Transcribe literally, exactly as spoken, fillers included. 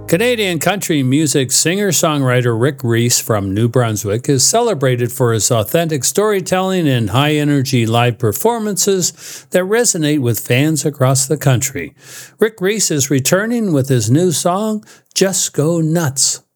Canadian country music singer-songwriter Rick Reese from New Brunswick is celebrated for his authentic storytelling and high-energy live performances that resonate with fans across the country. Rick Reese is returning with his new song, Just Go Nuts.